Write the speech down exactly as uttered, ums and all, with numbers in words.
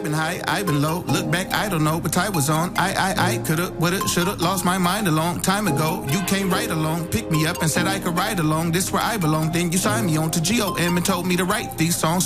I've been high, I've been low. Look back, I don't know what I was on. I, I, I coulda, woulda, shoulda, lost my mind a long time ago. You came right along, picked me up and said I could ride along. This where I belong. Then you signed me on to G O M and told me to write these songs.